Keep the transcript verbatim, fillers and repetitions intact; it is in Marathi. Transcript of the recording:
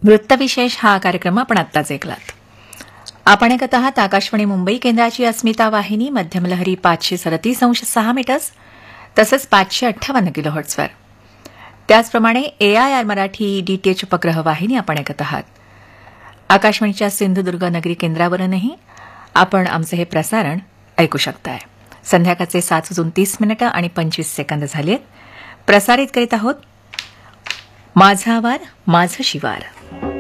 वृत्तविशेष हा कार्यक्रम आपण आत्ताच ऐकलात. आपण ऐकत आहात आकाशवाणी मुंबई केंद्राची अस्मिता वाहिनी, मध्यमलहरी पाचशे सदतीस अंश सहा मीटर्स तसंच पाचशे अठ्ठावन्न किलोहर्ट्झवर. त्याचप्रमाणे एआयआर मराठी डीटीएच उपग्रह वाहिनी आपण ऐकत आहात. आकाशवाणीच्या सिंधुदुर्ग नगरी केंद्रावरूनही आपण आमचे हे प्रसारण ऐकू शकताय. संध्याकाळचे सात वाजून तीस मिनिटं आणि पंचवीस सेकंद झालेत. प्रसारित करीत आहोत माझा आवार माझं शिवार.